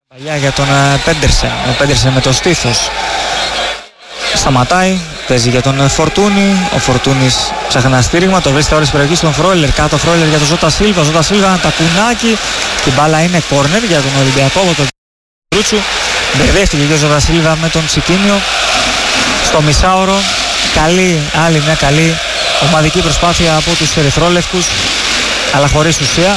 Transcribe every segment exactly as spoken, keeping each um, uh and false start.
Παλιά για τον Πέντερσεν. Ο Πέντερσεν με το στήθος σταματάει, παίζει για τον Φορτούνη. Ο Φορτούνης ψάχνει ένα στήριγμα, το βρίσκει τώρα στην περιοχή στον Φρόιλερ. Κάτω Φρόιλερ για τον Ζώτα Σίλβα. Ζώτα Σίλβα τα κουνάκι και η μπάλα είναι κόρνερ για τον Ολυμπιακό από τον Ρούτσου. Μπερδεύτηκε και ο Ζώτα Σίλβα με τον Τσικίνιο στο μισάωρο. Καλή, άλλη μια καλή ομαδική προσπάθεια από τους ερυθρόλευκους, αλλά χωρίς ουσία.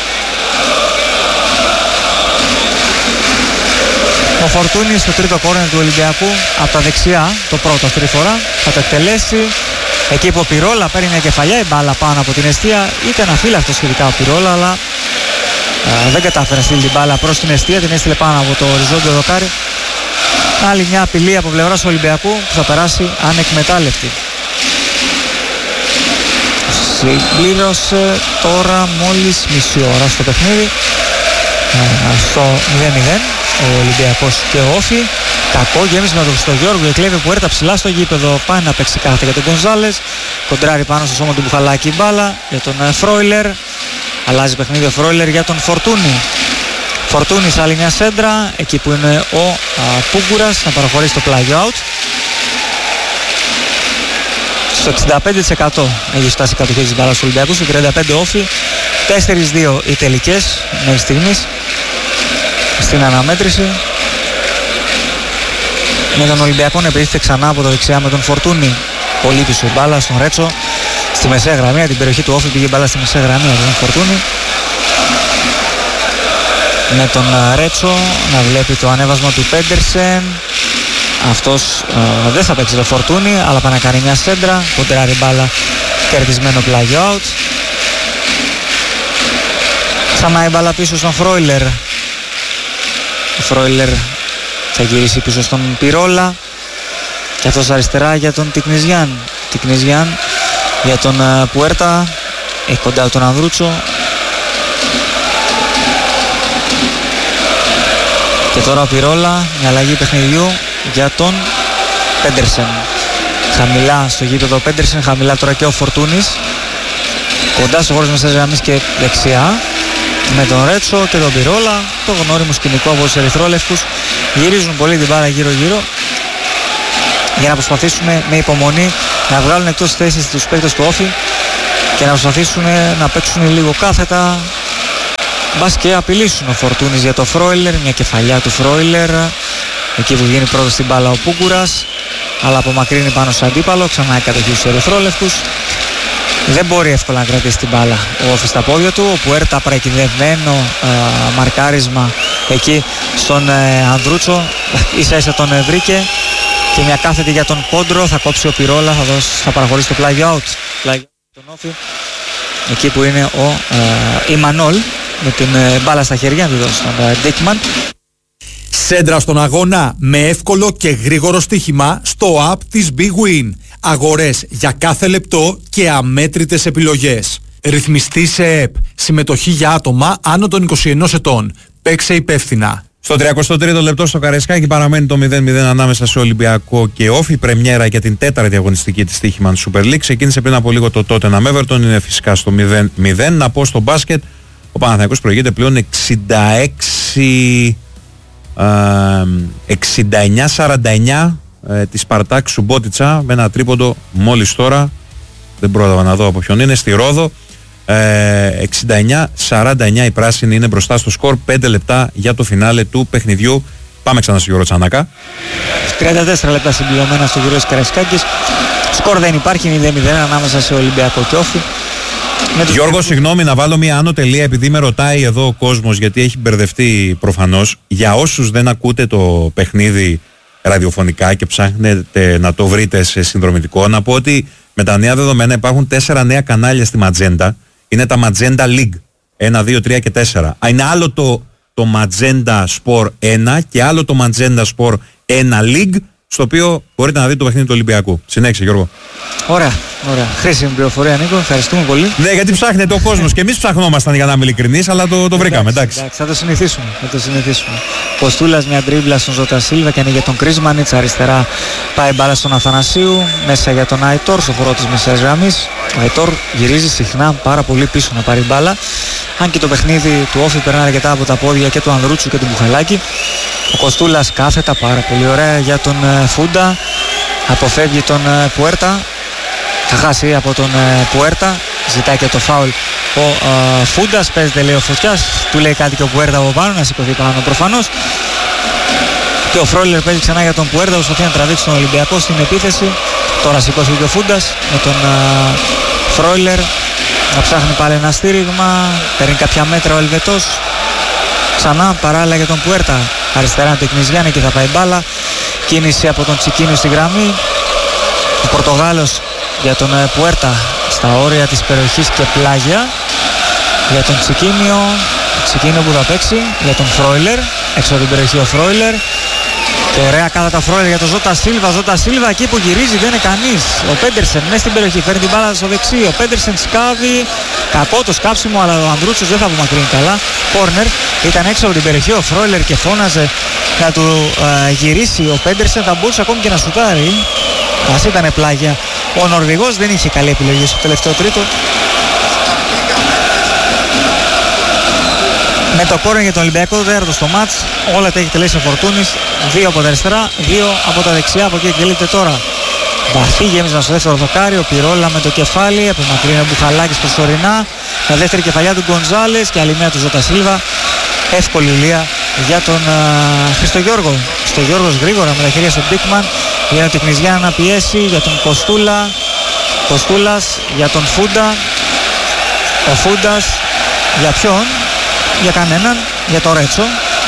Ο Φορτούνης στο τρίτο κόρνερ του Ολυμπιακού από τα δεξιά, το πρώτο αυτή τη φορά, θα το εκτελέσει. Εκεί που ο Πυρόλα παίρνει μια κεφαλιά, η μπάλα πάνω από την εστία. Ήταν αφύλακτο σχετικά ο Πυρόλα, αλλά α, δεν κατάφερε να στείλει την μπάλα προς την εστία, την έστειλε πάνω από το οριζόντιο δοκάρι. Άλλη μια απειλή από πλευράς του Ολυμπιακού που θα περάσει ανεκμετάλλευτη. Συμπλήρωσε τώρα μόλις μισή ώρα στο παιχνίδι, στο μηδέν μηδέν ο Ολυμπιακός και ο Όφη. Κακό γέμισμα του Χριστογιώργου, εκλέβει που έρτα ψηλά στο γήπεδο, πάει να παίξει κάθετα για τον Γκονζάλες, κοντράρει πάνω στο σώμα του Μπουχαλάκη μπάλα για τον Φρόιλερ. Αλλάζει παιχνίδι ο Φρόιλερ για τον Φορτούνη. Φορτούνης, άλλη μια σέντρα, εκεί που είναι ο α, Πούγκουρας να παραχωρήσει το play out. Στο εξήντα πέντε τοις εκατό έχει φτάσει η κατοχή της μπάλας του Ολυμπιακού, στο τριάντα πέντε Όφη. τέσσερα δύο οι τελικές μέχρι στιγμής στην αναμέτρηση. Με τον Ολυμπιακό να επιδείχθηκε ξανά από το δεξιά με τον Φορτούνη. Πολύ πίσω η μπάλα στον Ρέτσο, στη μεσαία γραμμή, την περιοχή του Όφη πήγε μπάλα στη μεσαία γραμμή από τον Φορτούνη. Με τον Ρέτσο να βλέπει το ανέβασμα του Πέντερσεν. Αυτός ε, δεν θα παίξει το Φορτούνη, αλλά πάει να κάνει μια σέντρα, κοντράρει μπάλα, κερδισμένο play out. Ξανά η μπάλα πίσω στον Φρόιλερ. Ο Φρόιλερ θα γυρίσει πίσω στον Πυρόλα και αυτός αριστερά για τον Τικνιζιάν. Τικνιζιάν για τον uh, Πουέρτα, έχει κοντά τον Ανδρούτσο. Και τώρα ο Πυρόλα, μια αλλαγή παιχνιδιού για τον Πέντερσεν. Χαμηλά στο γήπεδο ο Πέντερσεν, χαμηλά τώρα και ο Φορτούνης. Κοντά στο χώρος μεσαίας γραμμής και δεξιά. Με τον Ρέτσο και τον Πυρόλα, το γνώριμο σκηνικό από τους ερυθρόλευκους. Γυρίζουν πολύ την μπάλα γύρω γύρω για να προσπαθήσουν με υπομονή να βγάλουν εκτός θέσης τους παίκτες του Όφη και να προσπαθήσουν να παίξουν λίγο κάθετα, μπας και απειλήσουν. Ο Φορτούνης για το Φρόιλερ, μια κεφαλιά του Φρόιλερ, εκεί που βγαίνει πρώτος στην μπάλα ο Πούγκουρας, αλλά απομακρύνει πάνω στο αντίπαλο, ξανά η κατοχή στους ερυθρόλευκους. Δεν μπορεί εύκολα να κρατήσει την μπάλα ο Όφη στα πόδια του. Ο Πουέρτα προεκυδευμένο α, μαρκάρισμα εκεί στον ε, Ανδρούτσο. Ίσα ίσα τον ε, βρήκε και μια κάθετη για τον Κόντρο. Θα κόψει ο Πυρόλα, θα, δώσει, θα παραχωρήσει το play out. Play out τον Όφη. Εκεί που είναι ο ε, Ιμανόλ με την ε, μπάλα στα χέρια, να τη δώσει στον ε, Ντίκμαν. Σέντρα στον αγώνα με εύκολο και γρήγορο στοίχημα στο app της Big Win. Αγορές για κάθε λεπτό και αμέτρητες επιλογές. Ρυθμιστή σε ΕΠ. Συμμετοχή για άτομα άνω των είκοσι ενός ετών. Παίξε υπεύθυνα. Στο τριάντα τρίτο λεπτό στο Καραϊσκάκι παραμένει το μηδέν μηδέν ανάμεσα σε Ολυμπιακό και Όφη. Πρεμιέρα για την τέταρτη αγωνιστική της Τύχημαν Super League. Ξεκίνησε πριν από λίγο το Tottenham Everton. Είναι φυσικά στο μηδέν μηδέν. Να πω στο μπάσκετ, ο Παναθηναϊκός προηγείται πλέον εξήντα έξι, εξήντα εννιά σαράντα εννιά ε, τη Σπαρτάκ Σουμπότιτσα με ένα τρίποντο μόλις τώρα. Δεν πρόλαβα να δω από ποιον είναι. Στη Ρόδο. ε, εξήντα εννιά σαράντα εννιά η πράσινη είναι μπροστά στο σκορ. πέντε λεπτά για το φινάλε του παιχνιδιού. Πάμε ξανά στο Γιώργο Τσανάκα. τριάντα τέσσερα λεπτά συμπληρωμένα στο γύρο της Καραϊσκάκης. Σκορ δεν υπάρχει, μηδέν μηδέν ανάμεσα σε Ολυμπιακό και Όφη. Γιώργο, συγγνώμη να βάλω μια άνω τελεία επειδή με ρωτάει εδώ ο κόσμος, γιατί έχει μπερδευτεί προφανώς. Για όσους δεν ακούτε το παιχνίδι ραδιοφωνικά και ψάχνετε να το βρείτε σε συνδρομητικό, να πω ότι με τα νέα δεδομένα υπάρχουν τέσσερα νέα κανάλια στη Magenta. Είναι τα Magenta League ένα, δύο, τρία και τέσσερα. Είναι άλλο το, το Magenta Sport ένα και άλλο το Magenta Sport ένα League, στο οποίο μπορείτε να δείτε το παιχνίδι του Ολυμπιακού. Συνέχισε, Γιώργο. Ωραία, ωραία. Χρήσιμη πληροφορία, Νίκο. Ευχαριστούμε πολύ. Ναι, γιατί ψάχνετε ο κόσμος και εμείς ψαχνόμασταν, για να είμαι ειλικρινής, αλλά το, το βρήκαμε. Εντάξει, εντάξει. εντάξει, θα το συνηθίσουμε. Θα το συνηθίσουμε. Ποστούλας, μια τρίμπλα στον Ζώτα Σίλβα και είναι για τον Κρίσμανιτς. Αριστερά πάει μπάλα στον Αθανασίου. Μέσα για τον Αϊτόρ στο χώρο της μεσαίας γραμμής. Ο Αϊτόρ γυρίζει συχνά πάρα πολύ πίσω να πάρει μπάλα. Αν και το παιχνίδι του Όφη περνάει αρκετά από τα πόδια και του Ανδρούτσου και του Μπουχαλάκη. Ο Κοστούλας κάθετα πάρα πολύ ωραία για τον Φούντα. Αποφεύγει τον Πουέρτα. Θα χάσει από τον Πουέρτα. Ζητάει και το φάουλ ο uh, Φούντας. Παίζεται, λέει ο Φωτιάς. Του λέει κάτι και ο Πουέρτα από πάνω. Να σηκωθεί πάνω προφανώς. Και ο Φρόιλερ παίζει ξανά για τον Πουέρτα. Προσπαθεί να τραβήξει τον Ολυμπιακό στην επίθεση. Τώρα σηκώθηκε και ο Φούντας με τον uh, Φρόιλερ. Να ψάχνει πάλι ένα στήριγμα. Παίρνει κάποια μέτρα ο Ελβετός. Ξανά παράλληλα για τον Πουέρτα. Αριστερά του Εκνιζιάννη και θα πάει μπάλα. Κίνηση από τον Τσικίνιο στη γραμμή. Ο Πορτογάλος για τον Πουέρτα στα όρια της περιοχής και πλάγια. Για τον Τσικίνιο. Τσικίνιο που θα παίξει για τον Φρόιλερ. Έξω από την περιοχή ο Φρόιλερ. Και ωραία κάθετα Φρόιλερ για τον Ζώτα Σίλβα. Ζώτα Σίλβα εκεί που γυρίζει δεν είναι κανείς. Ο Πέντερσεν μέσα στην περιοχή φέρνει την μπάλα στο δεξί. Ο Πέντερσεν σκάβει. Κακό το σκάψιμο, αλλά ο Ανδρούτσος δεν θα απομακρύνει καλά. Κόρνερ. Ήταν έξω από την περιοχή ο Φρόιλερ και φώναζε να του ε, γυρίσει ο Πέντερσεν. Θα μπορούσε ακόμη και να σουτάρει. Ας ήταν πλάγια. Ο Νορβηγός δεν είχε καλή επιλογή στο τελευταίο τρίτο. Με το κόρνερ για τον Ολυμπιακό, το τέταρτο στο μάτς, όλα τα έχει τελέσει ο Φορτούνης. Δύο από τα αριστερά, δύο από τα δεξιά. Από εκεί εκδηλείται τώρα. Βαθύ γέμισμα στο δεύτερο δοκάρι. Ο Πιρόλα με το κεφάλι. Απομακρύνει ο Μπουχαλάκης προσωρινά. Με δεύτερη κεφαλιά του Γκονζάλες και άλλη μία του Ζώτα Σίλβα. Εύκολη ηλία για τον uh, Χριστογιώργο. Χριστογιώργος γρήγορα με τα χέρια στον Ντίκμαν. Για τον Τεκνιζιά να πιέσει. Για τον Κοστούλα. Κοστούλας για τον Φούντα. Ο Φούντας για ποιον? Για κανέναν, για το Ρέτσο.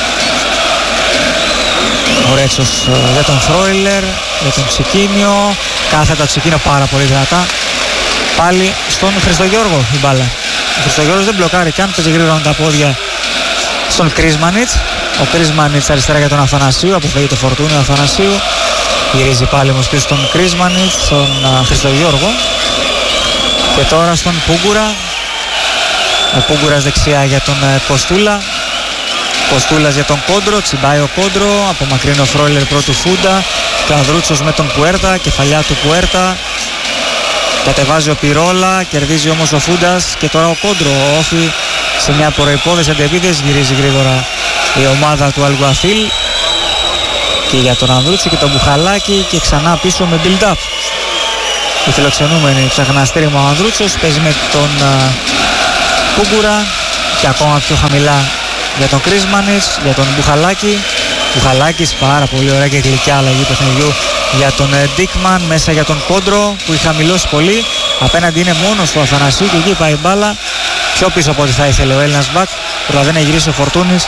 Ο Ρέτσος uh, για τον Φρόιλερ, για τον Τσικίνιο. Κάθετα Τσικίνιο πάρα πολύ δυνατά. Πάλι στον Χριστογιώργο η μπάλα. Ο Χριστογιώργος δεν μπλοκάρει καν, παίζει γρήγορα με τα πόδια στον Κρίσμανιτς. Ο Κρίσμανιτς αριστερά για τον Αφανασίου, αποφεύγει το Φορτούνι ο Αφανασίου. Γυρίζει πάλι όμως πίσω στον Κρίσμανιτς, στον uh, Χριστογιώργο. Και τώρα στον Πούγκουρα. Ο Πούγκουρας δεξιά για τον uh, Κοστούλα. Κοστούλας για τον Κόντρο, τσιμπάει ο Κόντρο, απομακρύνει ο Φρόιλερ πρώτου Φούντα. Και ο Ανδρούτσος με τον Πουέρτα, κεφαλιά του Πουέρτα. Κατεβάζει ο Πιρόλα, κερδίζει όμως ο Φούντας. Και τώρα ο Κόντρο, ο Όφη σε μια προϋπόθεση αντεπίθεση, γυρίζει γρήγορα η ομάδα του Αλγουαθίλ. Και για τον Ανδρούτσο και τον Μπουχαλάκη και ξανά πίσω με build-up. Οι φιλοξενούμενοι ψάχνουν στήριγμα ο Ανδρούτσος, παίζει με τον uh, Πούγκουρα και ακόμα πιο χαμηλά για τον Κρίσμανης, για τον Μπουχαλάκη. Μπουχαλάκης πάρα πολύ ωραία και γλυκιά αλλαγή παιχνιδιού για τον Ντίκμαν, μέσα για τον Κόντρο που έχει χαμηλώσει πολύ. Απέναντι είναι μόνος του Αθανασίου και εκεί πάει η μπάλα πιο πίσω από ό,τι θα ήθελε ο Έλληνας μπακ. Προλαβαίνει να γυρίσει ο Φορτούνης.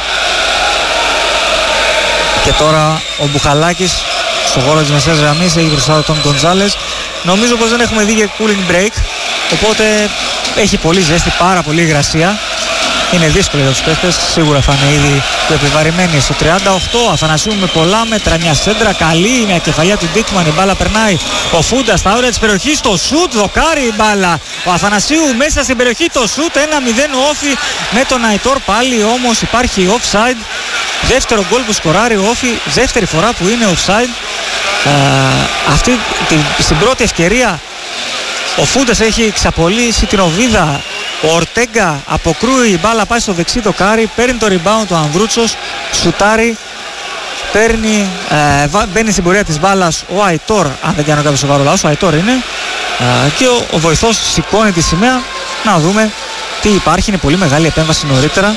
Και τώρα ο Μπουχαλάκης στο χώρο της μεσαίας γραμμής έχει μπροστά τον Γκονζάλες. Νομίζω πως δεν έχουμε δει και cooling break, οπότε έχει πολύ ζέστη, πάρα πολύ υγρασία. Είναι δύσκολο για τους παίχτες, σίγουρα θα είναι ήδη πιο επιβαρημένοι. Στο τριάντα οκτώ Αθανασίου με πολλά μέτρα, μια σέντρα καλή, μια κεφαλιά του Ντίκμαν, η μπάλα περνάει. Ο Φούντα στα όρια της περιοχής, το σουτ, δοκάρει η μπάλα. Ο Αθανασίου μέσα στην περιοχή, το σουτ, ένα μηδέν ο Όφη με τον Αϊτόρ πάλι, όμως υπάρχει offside. Δεύτερο γκολ που σκοράρει ο Όφη, δεύτερη φορά που είναι offside. Ε, αυτή τη, στην πρώτη ευκαιρία ο Φούντας έχει ξαπολύσει την οβίδα. Ο Ορτέγκα αποκρούει, η μπάλα πάει στο δεξί δοκάρι, παίρνει το rebound του Ανδρούτσος, σουτάρει, παίρνει, ε, μπαίνει στην πορεία της μπάλας ο Αϊτόρ, αν δεν κάνω κάποιο σοβαρό λάθος, ο Αϊτόρ είναι, ε, και ο, ο βοηθός σηκώνει τη σημαία. Να δούμε τι υπάρχει, είναι πολύ μεγάλη επέμβαση νωρίτερα.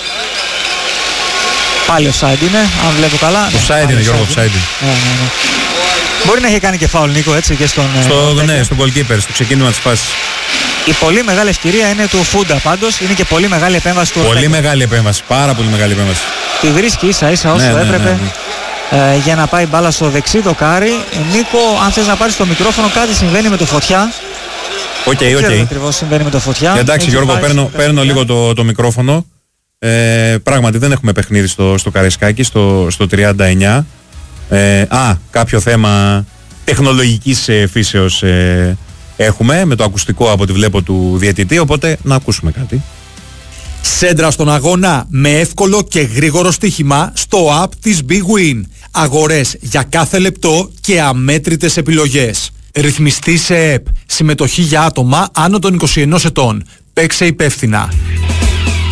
Πάλι offside είναι, αν βλέπω καλά. Offside είναι, Γιώργο, offside. Ναι, ναι, ναι. Μπορεί να έχει κάνει και φάουλ, Νίκο, έτσι, και στον... Στο, ναι, στον goalkeeper, στο ξεκίνημα της φάσης. Η πολύ μεγάλη ευκαιρία είναι του Φούντα πάντως, είναι και πολύ μεγάλη επέμβαση του Πολύ Ορτέγκα. μεγάλη επέμβαση, πάρα πολύ μεγάλη επέμβαση. Τη βρίσκει ίσα ίσα όσο ναι, ναι, έπρεπε, ναι, ναι. Ε, για να πάει μπάλα στο δεξί δοκάρι. Νίκο, αν θες να πάρεις το μικρόφωνο, κάτι συμβαίνει με το Φωτιά. Οκ, okay, οκ. Okay. Ακριβώς συμβαίνει με το Φωτιά. Εντάξει, Γιώργο, παίρνω, παίρνω λίγο το, το μικρόφωνο. Ε, πράγματι δεν έχουμε παιχνίδι στο, στο Καραϊσκάκι, στο, στο τριάντα εννιά. Ε, α, κάποιο θέμα τεχνολογικής ε, φύσεως ε, έχουμε με το ακουστικό από ό,τι βλέπω του διαιτητή, οπότε να ακούσουμε κάτι. Σέντρα στον αγώνα με εύκολο και γρήγορο στοίχημα στο app της Big Win. Αγορές για κάθε λεπτό και αμέτρητες επιλογές. Ρυθμιστή σε ΕΠ. Συμμετοχή για άτομα άνω των είκοσι ενός ετών. Παίξε υπεύθυνα.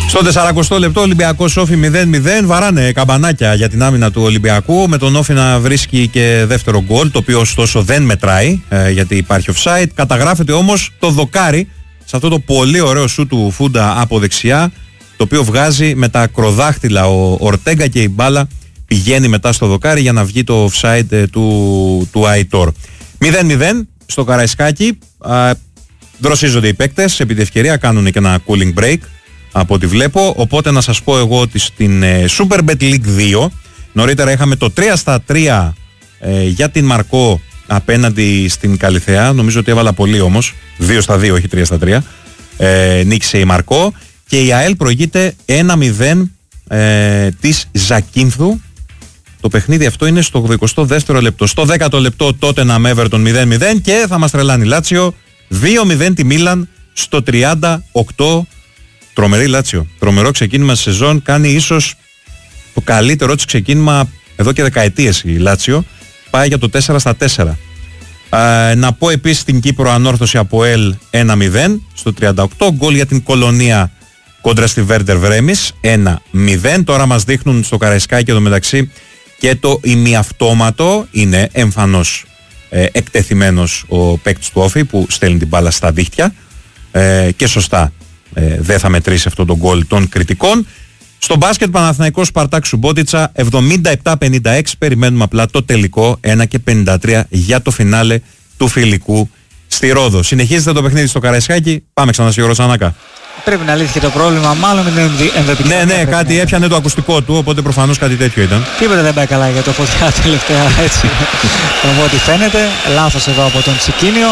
Στο σαρανταοστό λεπτό Ολυμπιακός Όφη μηδέν μηδέν. Βαράνε καμπανάκια για την άμυνα του Ολυμπιακού, με τον Όφη να βρίσκει και δεύτερο γκολ, το οποίο ωστόσο δεν μετράει ε, γιατί υπάρχει offside. Καταγράφεται όμως το δοκάρι σε αυτό το πολύ ωραίο σου του Φούντα από δεξιά, το οποίο βγάζει με τα ακροδάχτυλα ο Ορτέγκα και η μπάλα πηγαίνει μετά στο δοκάρι για να βγει το offside ε, του, του Αϊτόρ. μηδέν μηδέν στο Καραϊσκάκι. Ε, δροσίζονται οι παίκτες, επί τη ευκαιρία κάνουν και ένα cooling break από ό,τι βλέπω. Οπότε να σας πω εγώ ότι στην ε, Super Bet League δύο νωρίτερα είχαμε το τρία στα τρία ε, για την Μαρκό απέναντι στην Καλιθέα. Νομίζω ότι έβαλα πολύ όμως, δύο στα δύο όχι τρία στα τρία. ε, νίκησε η Μαρκό και η ΑΕΛ προηγείται ένα μηδέν ε, της Ζακίνθου. Το παιχνίδι αυτό είναι στο ογδοηκοστό δεύτερο λεπτό. Στο δέκατο λεπτό τότε να Everton μηδέν μηδέν και θα μας τρελάνει Λάτσιο δύο μηδέν τη Μίλαν στο τριάντα οκτώ. Τρομερή Λάτσιο. Τρομερό ξεκίνημα στη σεζόν. Κάνει ίσως το καλύτερο της ξεκίνημα εδώ και δεκαετίες η Λάτσιο. Πάει για το τέσσερα στα τέσσερα. Ε, να πω επίσης την Κύπρο ανόρθωση από ΕΛ ένα μηδέν στο τριάντα οκτώ. Γκολ για την Κολονία κόντρα στη Βέρντερ Βρέμις ένα μηδέν. Τώρα μας δείχνουν στο Καραϊσκάκι εδώ μεταξύ και το ημιαυτόματο. Είναι εμφανώς ε, εκτεθειμένος ο παίκτης του Όφη που στέλνει την μπάλα στα δίχτυα ε, και σωστά ε, δεν θα μετρήσει αυτό το γκολ των κριτικών. Στο μπάσκετ Παναθηναϊκός Σπαρτάκ Σουμπότιτσα εβδομήντα επτά πενήντα έξι. Περιμένουμε απλά το τελικό ένα και πενήντα τρία για το φινάλε του φιλικού στη Ρόδο. Συνεχίζεται το παιχνίδι στο Καραϊσκάκι. Πάμε ξανά σε Γιώργο Σανάκα. Πρέπει να λύθηκε το πρόβλημα, μάλλον με την εμ βι πι. Ναι, ναι, κάτι να... έπιανε το ακουστικό του, οπότε προφανώς κάτι τέτοιο ήταν. Τίποτα δεν πάει καλά για το Φωτιά τελευταία, έτσι. Από ό,τι φαίνεται, λάθος εδώ από τον Τσικίνιο.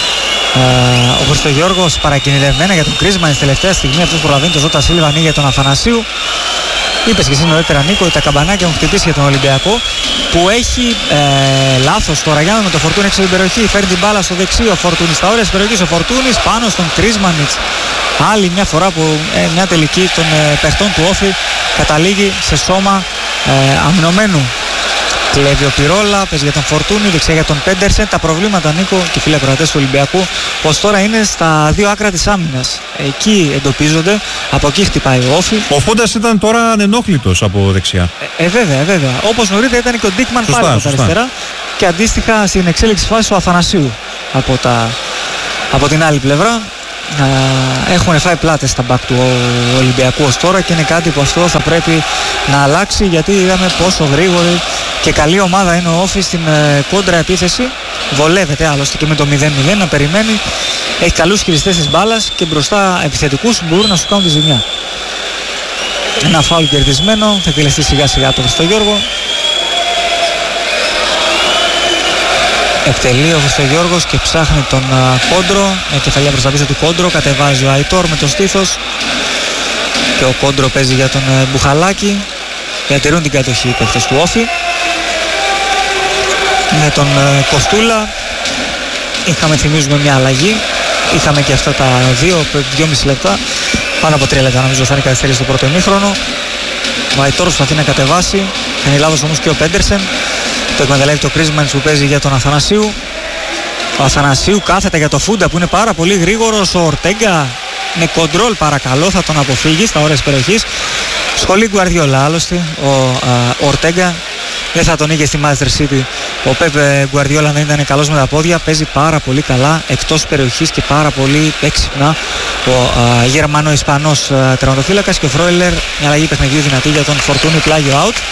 Uh, ο Χριστογιώργος παρακινητευμένα για τον κρίσμα της τελευταία στιγμή. Αυτός προλαβαίνει το Ζώτα Σίλβα ανοίγει για τον Αθανασίου. Είπες και εσύ νωρίτερα, Νίκο, ότι τα καμπανάκια έχουν χτυπήσει για τον Ολυμπιακό που έχει ε, λάθος τώρα. Για με το Φορτούνι έξω την περιοχή. Φέρνει την μπάλα στο δεξί ο Φορτούνης. Στα όρια της περιοχής ο Φορτούνης πάνω στον Κρίσμανιτς. Άλλη μια φορά που ε, μια τελική των ε, παιχτών του Όφη καταλήγει σε σώμα ε, αμυνωμένου. Κλέβει ο Πυρόλα, παίζει για τον Φορτούνη, δεξιά για τον Πέντερσεν. Τα προβλήματα, Νίκο και φίλοι ακροατές του Ολυμπιακού, πως τώρα είναι στα δύο άκρα της άμυνας. Εκεί εντοπίζονται, από εκεί χτυπάει ο Όφη. Ο Φούντας ήταν τώρα ανενόχλητος από δεξιά. Ε, ε βέβαια, βέβαια. Όπως νωρίτερα ήταν και ο Ντίκμαν πάλι από τα αριστερά. Και αντίστοιχα στην εξέλιξη φάση ο Αθανασίου από, τα, από την άλλη πλευρά. Uh, έχουν φάει πλάτες στα μπακ του Ολυμπιακού ως τώρα και είναι κάτι που αυτό θα πρέπει να αλλάξει, γιατί είδαμε πόσο γρήγορη και καλή ομάδα είναι ο Όφη στην uh, κόντρα επίθεση. Βολεύεται άλλωστε και με το μηδέν μηδέν να περιμένει. Έχει καλούς χειριστές της μπάλας και μπροστά επιθετικούς που μπορούν να σου κάνουν τη ζημιά. Ένα φάουλ κερδισμένο, θα εκτελεστεί σιγά σιγά το Χριστογιώργο. Εκτελεί ο Χριστογιώργος και ψάχνει τον uh, Κόντρο. Με κεφαλιά προς τα πίσω του Κόντρο. Κατεβάζει ο Αϊτόρ με το στήθος. Και ο Κόντρο παίζει για τον uh, Μπουχαλάκη. Διατηρούν την κατοχή οι παίκτες του Όφη. Με τον uh, Κοστούλα είχαμε, θυμίζουμε, μια αλλαγή. Είχαμε και αυτά τα δύο, δυόμιση λεπτά. Πάνω από τρία λεπτά νομίζω θα είναι καθυστέρηση στο πρώτο ημίχρονο. Ο Αϊτόρ προσπαθεί να κατεβάσει. Κάνει λάθος όμως και ο Πέντερσεν. Το εκμεταλλεύει το Κρίσμανς που παίζει για τον Αθανασίου. Ο Αθανασίου κάθεται για το Φούντα που είναι πάρα πολύ γρήγορος. Ο Ορτέγκα με κοντρόλ παρακαλώ θα τον αποφύγει στα όρια της περιοχής. Σχολή Γκουαρδιόλα άλλωστε. Ο α, Ορτέγκα δεν θα τον είχε στη Manchester City. Ο Πεπ Γκουαρδιόλα δεν ήταν καλός με τα πόδια. Παίζει πάρα πολύ καλά εκτός περιοχής και πάρα πολύ έξυπνα ο Γερμανο-Ισπανός τερματοφύλακας. Και ο Φρόιλερ, μια αλλαγή παιχνιδιού δυνατή για τον Φορτούνι, πλάγιο out.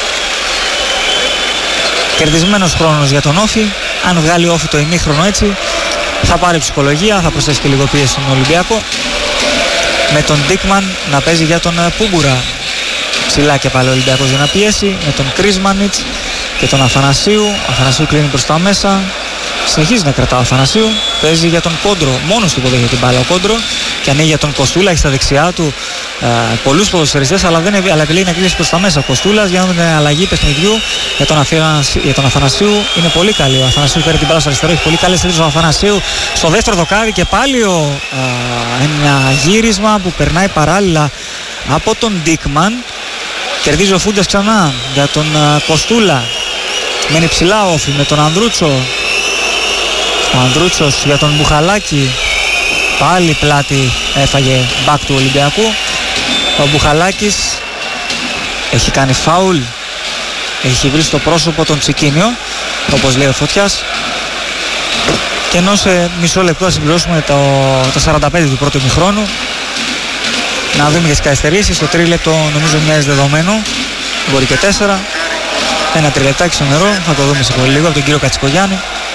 Κερδισμένος χρόνος για τον Όφη. Αν βγάλει ο Όφη το ημίχρονο έτσι, θα πάρει ψυχολογία, θα προσθέσει και λίγο πίεση στον Ολυμπιακό. Με τον Ντίκμαν να παίζει για τον Πούγκουρα. Ψηλά και πάλι ο Ολυμπιακός για να πιέσει. Με τον Κρίσμανιτς και τον Αθανασίου. Ο Αθανασίου κλείνει προς τα μέσα. Συνεχίζει να κρατά ο Αθανασίου. Παίζει για τον Κόντρο. Μόνος του υποδέχεται την μπάλα ο Κόντρο. Και ανοίγει για τον Κοστούλα. Έχει στα δεξιά του ε, πολλούς ποδοσφαιριστές. Αλλά, δεν αλλά επιλέγει να κλείσει προς τα μέσα ο Κοστούλας. Για να δούμε την αλλαγή παιχνιδιού για τον, Αθανασίου, για τον Αθανασίου. Είναι πολύ καλή. Ο Αθανασίου φέρει την μπάλα στο αριστερό. Έχει πολύ καλές θέσεις ο Αθανασίου. Στο δεύτερο δοκάρι και πάλι ο, ε, ένα γύρισμα που περνάει παράλληλα από τον Ντίκμαν. Κερδίζει ο Φούντας ξανά για τον ε, Κοστούλα. Μένει ψηλά ο Όφη με τον Ανδρούτσο. Ο Ανδρούτσος για τον Μπουχαλάκη. Πάλι πλάτη έφαγε μπακ του Ολυμπιακού. Ο Μπουχαλάκης έχει κάνει φάουλ, έχει βρει στο πρόσωπο τον Τσικίνιο, όπως λέει ο Φωτιάς. Και ενώ σε μισό λεπτό θα συμπληρώσουμε το, το σαράντα πέντε του πρώτου ημιχρόνου, να δούμε για τις καθυστερήσεις. Το τρίλεπτο νομίζω μοιάζει δεδομένο, μπορεί και τέσσερα. Ένα τριλεπτάκι στο νερό, θα το δούμε σε πολύ λίγο από τον κύριο Κατσικογιάννη.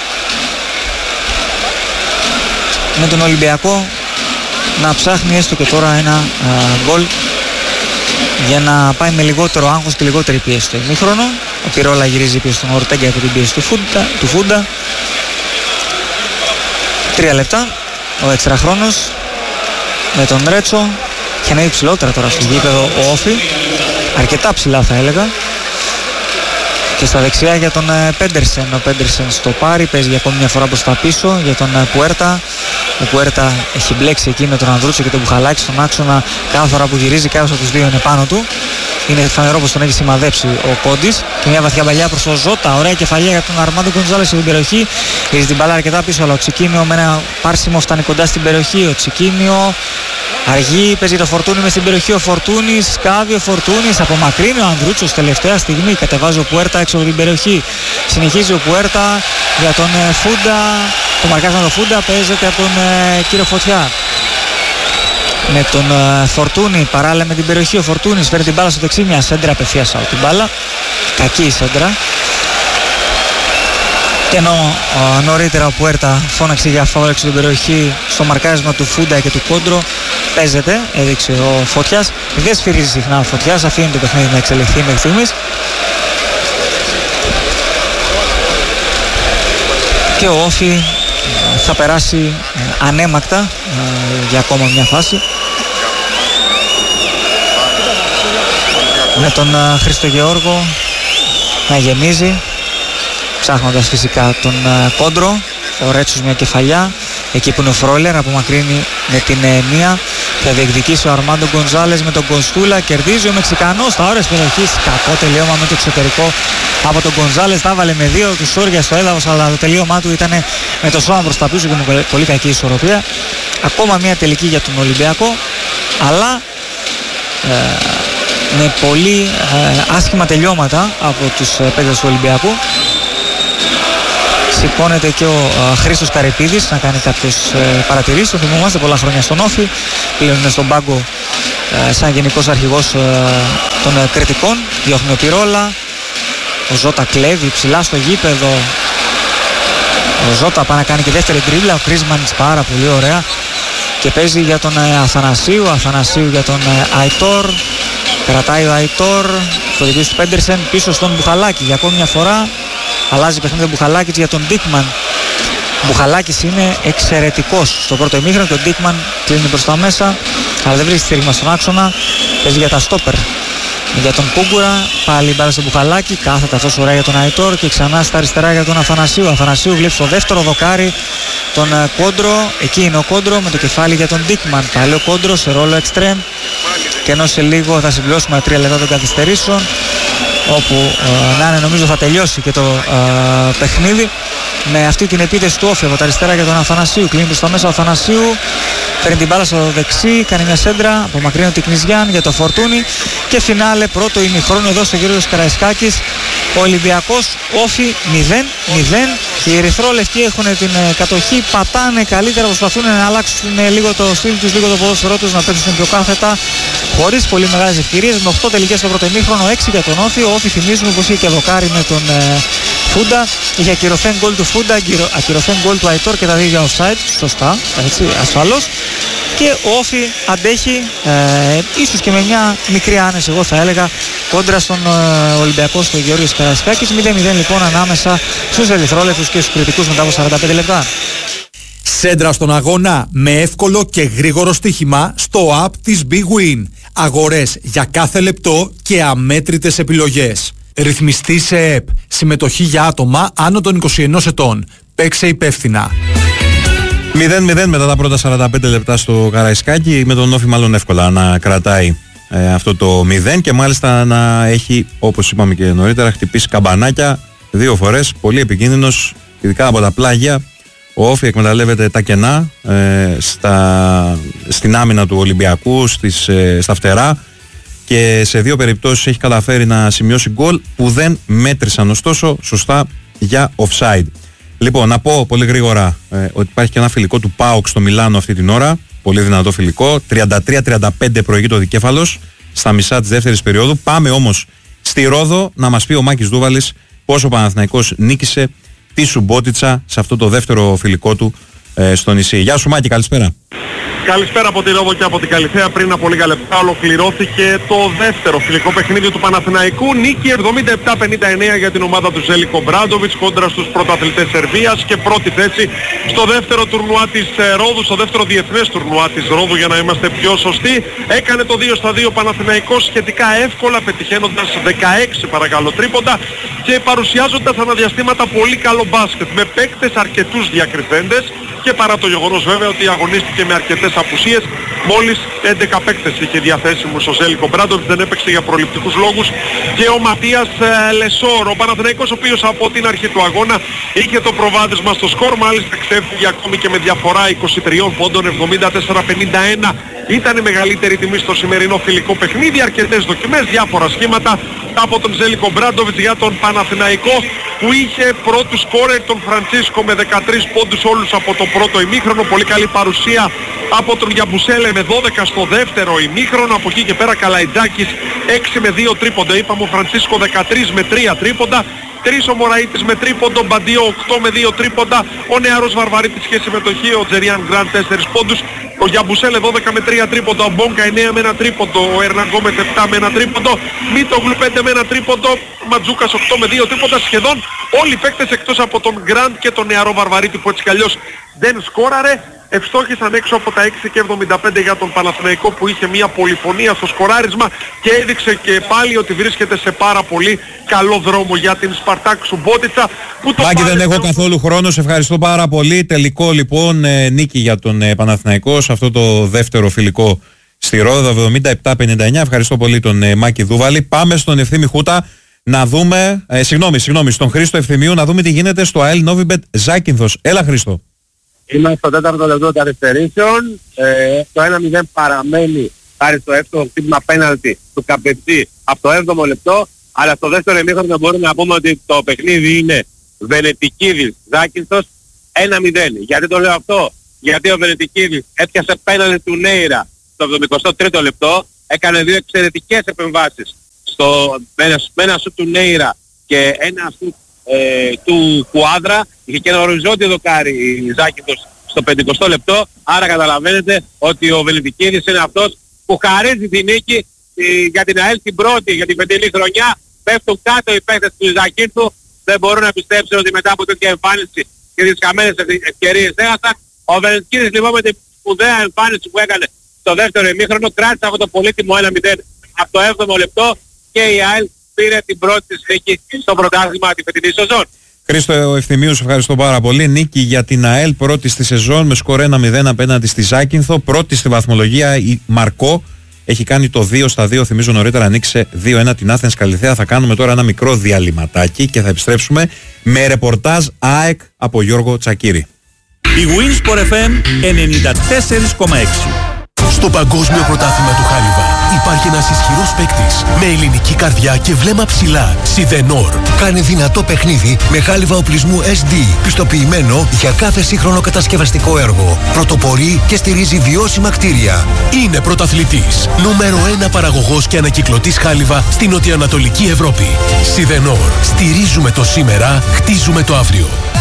Με τον Ολυμπιακό να ψάχνει έστω και τώρα ένα γκολ για να πάει με λιγότερο άγχος και λιγότερη πίεση στο ημίχρονο. Ο Πυρόλα γυρίζει πίσω στον Ορτέγκα από την πίεση του Φούντα, του Φούντα. Τρία λεπτά, ο έξτρα χρόνος με τον Ρέτσο και να είναι ψηλότερα τώρα στο γήπεδο ο Όφη, αρκετά ψηλά θα έλεγα. Και στα δεξιά για τον Πέντερσεν, ο Πέντερσεν στο πάρει, παίζει για ακόμη μια φορά προς τα πίσω για τον Πουέρτα. Ο Πουέρτα έχει μπλέξει εκεί με τον Ανδρούτσο και τον Μπουχαλάκη στον άξονα. Κάθε φορά που γυρίζει κάποιος από τους δύο είναι πάνω του. Είναι φανερό πως τον έχει σημαδέψει ο Κόντις. Και μια βαθιά παλιά προς τον Ζώτα, ωραία κεφαλιά για τον Αρμάντο Γκοντζάλες στην περιοχή. Γυρίζει την μπάλα αρκετά πίσω, αλλά ο Τσικίνιο με ένα πάρσιμο φτάνει κοντά στην περιοχή. Ο Τσικίνιο αργεί, παίζει το Φορτούνι μες στην περιοχή. Ο Φορτούνης σκάβει, ο Φορτούνης απομακρύνει. Ο Ανδρούτσος τελευταία στιγμή κατεβάζει ο Πουέρτα έξω από την περιοχή. Συνεχίζει ο Πουέρτα για τον ε, Φούντα. Το μαρκάζαν τον Φούντα, παίζεται από τον ε, κύριο Φωτιά. Με τον ε, Φορτούνη παράλληλα με την περιοχή. Ο Φορτούνης φέρει την μπάλα στο δεξί, μια σέντρα απευθείας από την μπάλα. Κακή η σέντρα. Και ενώ ε, νωρίτερα ο Πουέρτα φώναξε για φάουλ έξω την περιοχή, στο μαρκάρισμα του Φούντα και του Κόντρο παίζεται, έδειξε ο Φωτιάς. Δεν σφυρίζει συχνά ο Φωτιάς, αφήνει το παιχνίδι να εξελιχθεί μέχρι στιγμής. Και ο Όφη θα περάσει ε, ανέμακτα ε, για ακόμα μια φάση. Με τον ε, Χρήστο Γεώργο να γεμίζει, ψάχνοντας φυσικά τον ε, Κόντρο. Ο Ρέτσος μια κεφαλιά, εκεί που είναι ο Φρόιλερ, απομακρύνει με την ε, μία. Θα διεκδικήσει ο Αρμάντο Γκονζάλες με τον Κονστούλα, κερδίζει ο Μεξικανός στα ώρες περιοχής. Κακό τελείωμα με το εξωτερικό από τον Γκονζάλες, τα έβαλε με δύο του Σόρια στο έδαφος, αλλά το τελείωμά του ήταν με το σώμα προς τα πίσω και με πολύ κακή ισορροπία. Ακόμα μια τελική για τον Ολυμπιακό, αλλά ε, με πολύ ε, άσχημα τελειώματα από τους ε, παίκτες του Ολυμπιακού. Σηκώνεται και ο uh, Χρήστος Καρυπίδης να κάνει κάποιες uh, παρατηρήσεις. Το θυμόμαστε πολλά χρόνια στον Όφη. Πλέον είναι στον πάγκο uh, σαν γενικός αρχηγός uh, των uh, κριτικών. Διώχνει ο Πυρόλα. Ο Ζώτα κλέβει ψηλά στο γήπεδο. Ο Ζώτα πάει να κάνει και δεύτερη τρίβλα. Ο Κρίσμανιτς πάρα πολύ ωραία. Και παίζει για τον uh, Αθανασίου. Αθανασίου για τον uh, Αϊτόρ. Κρατάει ο Αϊτόρ. Στο διπλής του Πέντερσεν πίσω στον Μπουχαλάκη για ακόμη μια φορά. Αλλάζει παιχνίδι ο Μπουχαλάκης για τον Ντίκμαν. Ο Μπουχαλάκης είναι εξαιρετικός στο πρώτο ημίχρονο και ο Ντίκμαν κλείνει προς τα μέσα, αλλά δεν βρίσκει στήριγμα στον άξονα. Παίζει για τα στόπερ. Για τον Πούγκουρα, πάλι μπάλα στον Μπουχαλάκη, κάθεται αυτός ωραία για τον Αϊτόρ και ξανά στα αριστερά για τον Αθανασίου. Αθανασίου βλέπει στο δεύτερο δοκάρι τον Κόντρο. Εκεί είναι ο Κόντρο με το κεφάλι για τον Ντίκμαν. Πάλι ο Κόντρο σε ρόλο εξτρέμ. Και ενώ σε λίγο θα συμπληρώσουμε τρία λεπτά των καθυστερήσεων, όπου ε, να είναι νομίζω θα τελειώσει και το ε, παιχνίδι με αυτή την επίθεση του Όφη από τα αριστερά για τον Αθανασίου. Κλείνει προς τα μέσα ο Αθανασίου, παίρνει την μπάλα στο δεξί, κάνει μια σέντρα, απομακρύνει την Κνιζιάν για το Φορτούνι και φινάλε πρώτο ημιχρόνο εδώ στο Γιώργος Καραϊσκάκης. Ο Ολυμπιακός Όφη μηδέν μηδέν. Οι ερυθρόλευκοι έχουν την ε, κατοχή, πατάνε καλύτερα, προσπαθούν να αλλάξουν ε, λίγο το στυλ τους, λίγο το ποδόσφαιρό τους, να παίξουν πιο κάθετα, χωρίς πολύ μεγάλες ευκαιρίες. Με οκτώ τελικές στο πρώτο ημίχρονο, έξι για τον Όφη. Ο Όφη θυμίζουμε πως είχε και δοκάρι με τον ε, Φούντα. Είχε ακυρωθέν γκολ του Φούντα, ακυρωθέν γκολ του Αϊτόρ και τα δύο για offside. Σωστά, έτσι, ασφαλώς. Και ο Όφη αντέχει ε, ίσως και με μια μικρή άνεση, εγώ θα έλεγα, κόντρα στον ε, Ολυμπιακό στο Γεώργιος Καραϊσκάκης. μηδέν μηδέν λοιπόν ανάμεσα στους ερυθρόλευκους και στους κριτικούς μετά από σαράντα πέντε λεπτά. Σέντρα στον αγώνα με εύκολο και γρήγορο στοίχημα στο app της Big Win. Αγορές για κάθε λεπτό και αμέτρητες επιλογές. Ρυθμιστή σε ΕΠ. Συμμετοχή για άτομα άνω των είκοσι ενός ετών. Παίξε υπεύθυνα. μηδέν μηδέν μετά τα πρώτα σαράντα πέντε λεπτά στο Καραϊσκάκι, με τον Όφη μάλλον εύκολα να κρατάει ε, αυτό το μηδέν και μάλιστα να έχει, όπως είπαμε και νωρίτερα, χτυπήσει καμπανάκια δύο φορές. Πολύ επικίνδυνος, ειδικά από τα πλάγια. Ο Όφη εκμεταλλεύεται τα κενά ε, στα, στην άμυνα του Ολυμπιακού, στις, ε, στα φτερά και σε δύο περιπτώσεις έχει καταφέρει να σημειώσει γκολ που δεν μέτρησαν, ωστόσο σωστά για offside. Λοιπόν, να πω πολύ γρήγορα ε, ότι υπάρχει και ένα φιλικό του ΠΑΟΚ στο Μιλάνο αυτή την ώρα. Πολύ δυνατό φιλικό. τριάντα τρία τριάντα πέντε προηγεί το δικέφαλος στα μισά της δεύτερης περίοδου. Πάμε όμως στη Ρόδο να μας πει ο Μάκης Δούβαλης πώς ο Παναθηναϊκός νίκησε τη Σουμπότιτσα σε αυτό το δεύτερο φιλικό του ε, στο νησί. Γεια σου Μάκη, καλησπέρα. Καλησπέρα από τη Ρόδο και από την Καλιθέα. Πριν από λίγα λεπτά ολοκληρώθηκε το δεύτερο φιλικό παιχνίδι του Παναθηναϊκού. Νίκη εβδομήντα επτά πενήντα εννέα για την ομάδα του Ζέλικο Μπράντοβιτς κόντρα στους πρωταθλητές Σερβίας και πρώτη θέση στο δεύτερο τουρνουά της Ρόδου, στο δεύτερο διεθνές τουρνουά της Ρόδου για να είμαστε πιο σωστοί. Έκανε το δύο στα δύο Παναθηναϊκός σχετικά εύκολα, πετυχαίνοντας δεκαέξι παρακαλώ τρίποντα και παρουσιάζοντας αναδιαστήματα πολύ καλό μπάσκετ με παίκτες αρκετούς διακριθέντες. Και παρά το γεγονός βέβαια ότι αγωνίστηκε με αρκετές απουσίες, μόλις έντεκα παίκτες είχε διαθέσιμους ο Ζέλικο Μπράντοβιτς, δεν έπαιξε για προληπτικούς λόγους και ο Ματίας ε, Λεσόρ, ο Παναθηναϊκός ο οποίος από την αρχή του αγώνα είχε το προβάδισμα στο σκορ, μάλιστα ξέφυγε ακόμη και με διαφορά είκοσι τρία πόντων, εβδομήντα τέσσερα πενήντα ένα. Ήταν η μεγαλύτερη τιμή στο σημερινό φιλικό παιχνίδι, αρκετές δοκιμές, διάφορα σχήματα από τον Ζέλικο Μπράντοβιτς για τον Παναθηναϊκό που είχε πρώτους σκόρερ τον Φραντσίσκο με δεκατρείς πόντους όλους από το πρώτο ημίχρονο. Πολύ καλή παρουσία από τον Γιαμπουσέλε με δώδεκα στο δεύτερο ημίχρονο. Από εκεί και πέρα Καλαϊτζάκης έξι με δύο τρίποντα. Είπαμε ο Φραντσίσκο δεκατρία με τρία τρίποντα. τρεις ο Μωραΐτης με τρίποντο, Μπαντίο οκτώ με δύο τρίποντα. Ο νεαρός Βαρβαρίτης είχε συμμετοχή, ο Τζεριάν Γκραντ τέσσερις πόντους. Ο Γιαμπουσέλε δώδεκα με τρία τρίποντο, ο Μπόγκα εννέα με ένα τρίποντο, ο Ερναγκόμετ επτά με ένα τρίποντο, Μίτογλου πέντε με ένα τρίποντο, Ματζούκας οκτώ με δύο τρίποντα. Σχεδόν όλοι οι παίκτες εκτός από τον Γκραντ και τον νεαρό Βαρβαρίτη που έτσι κι αλλιώς δεν σκόραρε, ευστόχησαν έξω από τα έξι και εβδομήντα πέντε για τον Παναθηναϊκό που είχε μια πολυφωνία στο σκοράρισμα και έδειξε και πάλι ότι βρίσκεται σε πάρα πολύ καλό δρόμο για την Σπαρτάκ Σουμπότιτσα. Μάκη, δεν έχω καθόλου χρόνο, σε ευχαριστώ πάρα πολύ. Τελικό λοιπόν ε, νίκη για τον ε, Παναθηναϊκό σε αυτό το δεύτερο φιλικό στη Ρόδο, εβδομήντα επτά πενήντα εννέα. Ευχαριστώ πολύ τον ε, Μάκη Δούβαλη. Πάμε στον Ευθύμη Χούτα να δούμε, ε, συγγνώμη, συγγνώμη, στον Χρήστο Ευθυμίου να δούμε τι γίνεται στο ΑΕΛ Νόβιμπετ Ζάκυνθος. Έλα Χρήστο. Είμαστε στο τέταρτο λεπτό καθυστερήσεων. Ε, το ένα μηδέν παραμένει χάρη στο εύκολο χτύπημα πέναλτι του Καπετζή από το έβδομο λεπτό. Αλλά στο δεύτερο ημίχρονο μπορούμε να πούμε ότι το παιχνίδι είναι Βενετικίδης Ζάκυνθος ένα μηδέν. Γιατί το λέω αυτό? Γιατί ο Βενετικίδης έπιασε πέναλτι του Νέιρα στο εβδομηκοστό τρίτο λεπτό. Έκανε δύο εξαιρετικές επεμβάσεις στο, με ένα σουτ του Νέιρα και ένα σουτ ε, του Κουάδρα. Είχε και ένα οριζόντιο δοκάρι η Ζάκυνθος στο πενηκοστό λεπτό. Άρα καταλαβαίνετε ότι ο Βενετικίδης είναι αυτός που χαρίζει τη νίκη ε, για την ΑΕΛ την πρώτη, για την φετινή χρονιά. Πέφτουν κάτω οι παίκτες του Ζακίνθου. Δεν μπορούν να πιστέψουν ότι μετά από τέτοια εμφάνιση και τις χαμένες ευκαιρίες έχασαν. Ο Βενετικίδης λοιπόν με την σπουδαία εμφάνιση που έκανε στο δεύτερο ημίχρονο κράτησε αυτό το πολύτιμο ένα μηδέν από το έβδομο λεπτό και η ΑΕΛ πήρε την πρώτη της νίκη στο πρωτάθλημα τη φετινή σεζόν. Χρήστο Ευθυμίου, σε ευχαριστώ πάρα πολύ. Νίκη για την ΑΕΛ, πρώτη στη σεζόν με σκορ ένα μηδέν απέναντι στη Ζάκυνθο. Πρώτη στη βαθμολογία η Μαρκό. Έχει κάνει το δύο στα δύο, θυμίζω νωρίτερα ανοίξε δύο ένα την Athens Καλιθέα. Θα κάνουμε τώρα ένα μικρό διαλυματάκι και θα επιστρέψουμε με ρεπορτάζ ΑΕΚ από Γιώργο Τσακίρη. Η Winsport εφ εμ ενενήντα τέσσερα κόμμα έξι. Στο Παγκόσμιο Πρωτάθλημα του Χάλιβα υπάρχει ένας ισχυρός παίκτης με ελληνική καρδιά και βλέμμα ψηλά. Σιδενόρ. Κάνει δυνατό παιχνίδι με χάλιβα οπλισμού ες ντι, πιστοποιημένο για κάθε σύγχρονο κατασκευαστικό έργο. Πρωτοπορεί και στηρίζει βιώσιμα κτίρια. Είναι πρωταθλητής. Νούμερο ένα παραγωγός και ανακυκλωτής χάλιβα στην νοτιοανατολική Ευρώπη. Σιδενόρ. Στηρίζουμε το σήμερα, χτίζουμε το αύριο.